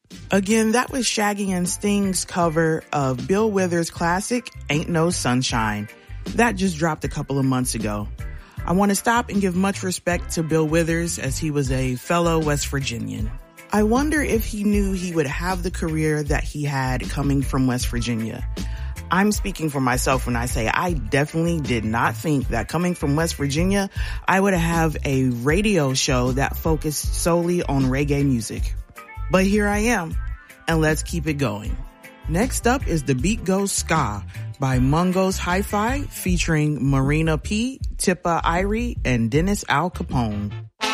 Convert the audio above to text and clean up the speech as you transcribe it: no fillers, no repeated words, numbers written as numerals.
Again, that was Shaggy and Sting's cover of Bill Withers' classic, Ain't No Sunshine. That just dropped a couple of months ago. I want to stop and give much respect to Bill Withers as he was a fellow West Virginian. I wonder if he knew he would have the career that he had coming from West Virginia. I'm speaking for myself when I say I definitely did not think that coming from West Virginia, I would have a radio show that focused solely on reggae music. But here I am, and let's keep it going. Next up is The Beat Goes Ska by Mungo's Hi-Fi featuring Marina P., Tippa Irie, and Dennis Al Capone.